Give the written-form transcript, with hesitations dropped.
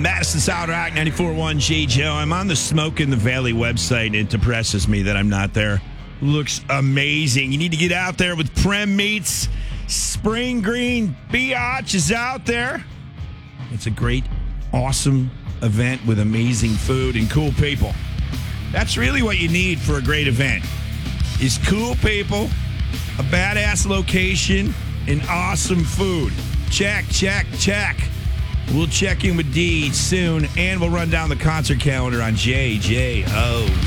Madison South Rock 94.1 JJO. I'm on the Smoke in the Valley website. It depresses me that I'm not there. Looks amazing. You need to get out there with Prem Meats. Spring Green Biatch is out there. It's a great, awesome event with amazing food and cool people. That's really what you need for a great event, is cool people, a badass location, and awesome food. Check, check, check. We'll check in with D soon, and we'll run down the concert calendar on JJO.